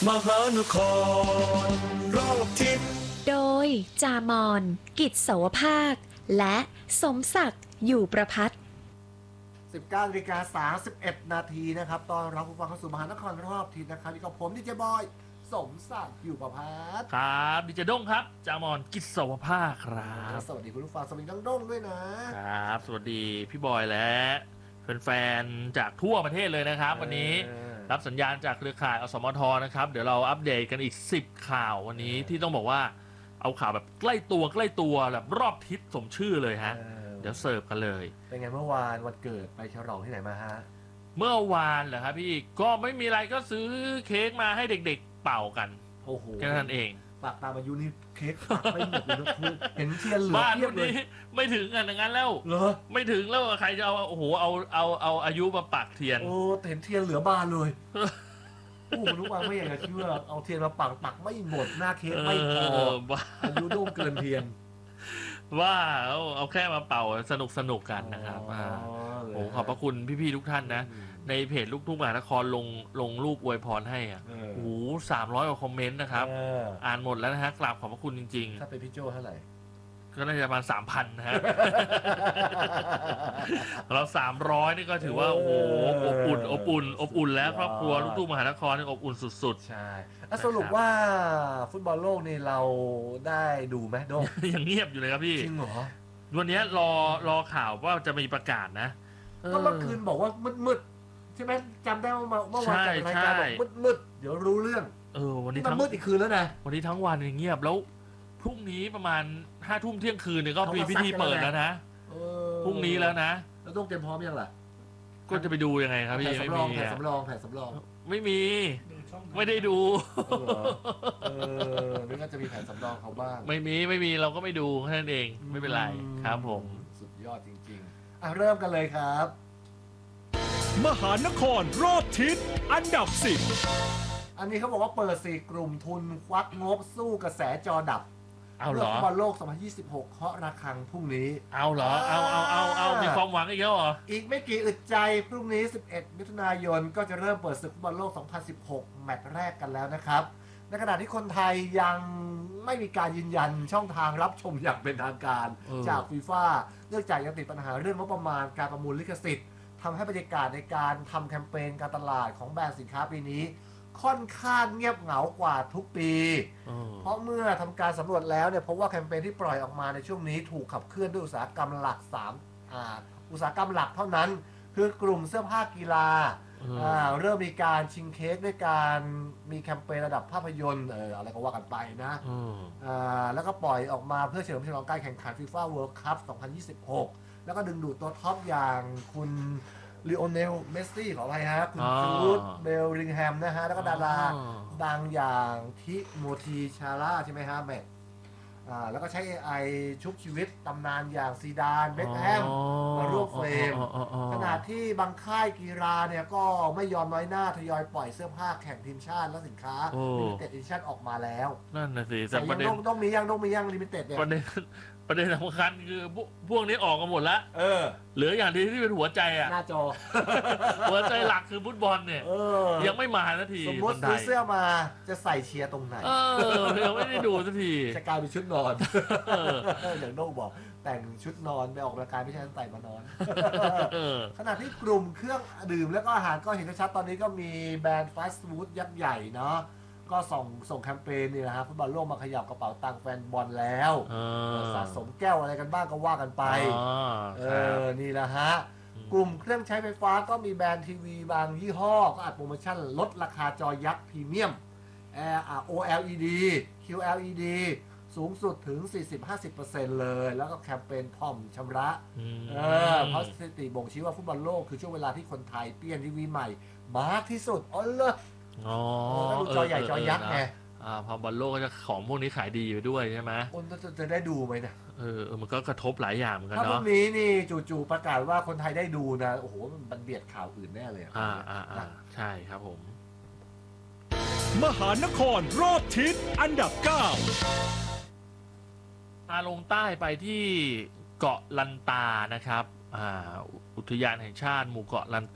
มหานครรอบทิศโดยจามอนกิจเสาวภาคและสมศักดิ์อยู่ประพัฒน์ 19:31 นาทีนะครับตอนรับผู้ฟังเข้าสู่มหานครรอบทิศนะครับนี่ก็ผมดีเจบอยสมศักดิ์อยู่ประพัฒน์ครับดิเจด้งครับจามอนกิจสวภาคครับสวัสดีคุณผู้ฟังสวัสดีน้องด้งด้วยนะครับสวัสดีพี่บอยและแฟนๆจากทั่วประเทศเลยนะครับวันนี้รับสัญญาณจากเครือข่ายอสมทนะครับเดี๋ยวเราอัปเดตกันอีก10ข่าววันนี้ที่ต้องบอกว่าเอาข่าวแบบใกล้ตัวแบบรอบทิศสมชื่อเลยฮะเดี๋ยวเสิร์ฟกันเลยเป็นไงเมื่อวานวันเกิดไปฉลองที่ไหนมาฮะเมื่อวานเหรอครับพี่ก็ไม่มีอะไรก็ซื้อเค้กมาให้เด็กๆเป่ากันโอ้โหแค่นั้นเองปากตามอายุนี่เค้กปักไม่หมดเลยนะคุณเห็นเทียนเหลือบ้านเทียคบนเลยนี้ไม่ถึงกันอย่างนั้นแล้วเหรอไม่ถึงแล้วใครจะเอาโอ้โหเอาอายุมาปักเทียนโอ้เห็นเทียนเหลือบานเลยโอ้ทุกวันไม่อยากจะเชื่อเอาเทียนมาปักไม่หมดหน้าเค้กไม่พออายุโด่งเกินเทียนว่าเอาแค่มาเป่าสนุกกันนะครับโอ้ขอบพระคุณพี่ๆทุกท่านนะในเพจลูกทุ่งมหานครลงรูปอวยพรให้อ่ะโอ้300 กว่าคอมเมนต์นะครับอ่านหมดแล้วนะฮะกราบขอบพระคุณจริงๆถ้าเป็นพี่โจเท่าไหร่ก็น่าจะประมาณ 3,000 นะฮะเรา300นี่ก็ถือว่าโอ้โหอบอุ่นแล้วครอบครัวลูกทุ่งมหานครนี่อบอุ่นสุดๆใช่สรุปว่าฟุตบอลโลกนี่เราได้ดูไหมโดยังเงียบอยู่เลยครับพี่จริงเหรอวันนี้รอข่าวว่าจะมีประกาศนะก็เมื่อคืนบอกว่ามืดใช่ไหมจำได้ว่าเมื่อวานจัดรายการบอกมืดเดี๋ยวรู้เรื่องวันนี้มันมืดอีกคืนแล้วนะวันนี้ทั้งวันเงียบแล้วพรุ่งนี้ประมาณ5 ทุ่มเที่ยงคืนเนี่ยก็มีพิธีเปิดแล้วนะพรุ่งนี้แล้วนะแล้วต้องเตรียมพร้อมยังล่ะก็จะไปดูยังไงครับพี่ไม่มีแผ่นสำรองไม่มีไม่ได้ดูนี่ก็จะมีแผ่นสำรองเขาบ้างไม่มีเราก็ไม่ดูแค่นั้นเองไม่เป็นไรครับผมสุดยอดจริงๆเริ่มกันเลยครับมหานครรอบทิศอันดับ 10อันนี้เขาบอกว่าเปิด4 กลุ่มทุนควักงบสู้กระแสจอดับเรื่องฟุตบอลโลก 2026 เคาะระฆังพรุ่งนี้เอาเหรอเอามีความหวังอีกแล้วเหรออีกไม่กี่อึดใจพรุ่งนี้11 มิถุนายนก็จะเริ่มเปิดศึกฟุตบอลโลก 2016 แมตช์แรกกันแล้วนะครับในขณะที่คนไทยยังไม่มีการยืนยันช่องทางรับชมอย่างเป็นทางการจากฟีฟ่าเนื่องจากยังติดปัญหาเรื่องงบประมาณการประมูลลิขสิทธิ์ทำให้บรรยากาศในการทำแคมเปญการตลาดของแบรนด์สินค้าปีนี้ค่อนข้างเงียบเหงากว่าทุกปีเพราะเมื่อทำการสำรวจแล้วเนี่ยพบว่าแคมเปญที่ปล่อยออกมาในช่วงนี้ถูกขับเคลื่อนด้วยอุตสาหกรรมหลักอุตสาหกรรมหลักเท่านั้นคือกลุ่มเสื้อผ้ากีฬาเริ่มมีการชิงเค้กด้วยการมีแคมเปญระดับภาพยนตร์อะไรก็ว่ากันไปนะแล้วก็ปล่อยออกมาเพื่อเฉลิมฉลองการแข่งขัน FIFA World Cup 2026 แล้วก็ดึงดูดตัวท็อปอย่างคุณลีโอเนลเมสซี่ขออภัยฮะคุณจูดเบลลิงแฮมนะฮะแล้วก็ดาราดังอย่างทิโมธีชาร่าใช่ไหมฮะแม่แล้วก็ใช้ AI ชุบชีวิตตำนานอย่างซีดานเบ็คแฮมมาร่วมเฟรมขณะที่บางค่ายกีฬาเนี่ยก็ไม่ยอมน้อยหน้าทยอยปล่อยเสื้อผ้าแข่งทีมชาติและสินค้า Limited Edition ออกมาแล้วนั่นนะสิแต่ประเด็นต้องมียัง Limited เนี่ยประเด็นสำคัญคือพวกนี้ออกกันหมดแล้วเหลืออย่างที่เป็นหัวใจอ่ะหน้าจอหัวใจหลักคือฟุตบอลเนี่ยยังไม่มาสักทีสมมติซื้อเสื้อมาจะใส่เชียร์ตรงไหนยังไม่ได้ดูสักทีจะกลายเป็นชุดนอนอย่างโน้บอกแต่งชุดนอนไปออกกำลังกายไม่ใช่ใส่มานอนขณะที่กลุ่มเครื่องดื่มแล้วก็อาหารก็เห็นชัดตอนนี้ก็มีแบรนด์ฟาสต์ฟู้ดยักษ์ใหญ่เนาะก็ส่งแคมเปญนี่นะฮะฟุตบอลโลกมาขยับกระเป๋าตังค์แฟนบอลแล้วสะสมแก้วอะไรกันบ้างก็ว่ากันไปนี่แหละฮะกลุ่มเครื่องใช้ไฟฟ้าก็มีแบรนด์ทีวีบางยี่ห้อก็อัดโปรโมชั่นลดราคาจอยักษ์พรีเมียม OLED QLED สูงสุดถึง 40-50% เลยแล้วก็แคมเปญผ่อนชำระเพราะสถิติบ่งชี้ว่าฟุตบอลโลกคือช่วงเวลาที่คนไทยเปลี่ยนทีวีใหม่มากที่สุดก็ดูจอใหญ่จอยักษ์ไงพอบอลโลกก็จะของพวกนี้ขายดีอยู่ด้วยใช่ไหมคนจะได้ดูไหมนะมันก็กระทบหลายอย่างเหมือนกันเนาะถ้าพวกนี้นี่จู่ๆประกาศว่าคนไทยได้ดูนะโอ้โหมันเบียดข่าวอื่นแน่เลยใช่ครับผมมหานครรอบทิศอันดับ 9ลงใต้ไปที่เกาะลันตานะครับอุทยานแห่งชาติหมู่เกาะลันตา